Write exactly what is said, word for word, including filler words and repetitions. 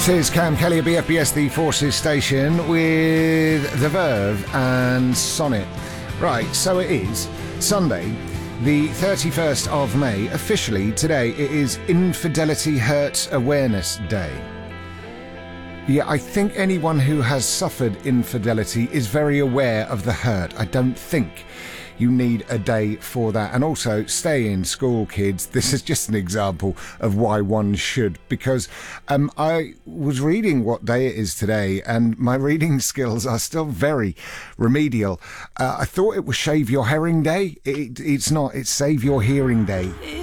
This is Cam Kelly at B F B S, the Forces station, with The Verve and Sonnet. Right, so it is Sunday, the thirty-first of May. Officially, today, it is Infidelity Hurt Awareness Day. Yeah, I think anyone who has suffered infidelity is very aware of the hurt. I don't think you need a day for that. And also, stay in school, kids. This is just an example of why one should, because um, I was reading what day it is today, and my reading skills are still very remedial. Uh, I thought it was Shave Your Herring Day. It, it's not. It's Save Your Hearing Day.